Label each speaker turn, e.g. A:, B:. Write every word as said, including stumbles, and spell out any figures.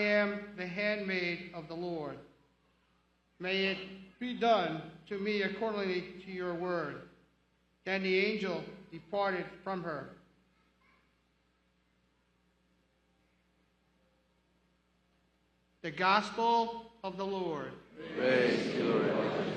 A: am the handmaid of the Lord. May it be done to me accordingly to your word. Then the angel departed from her. The Gospel of the Lord.
B: Praise to you, Lord.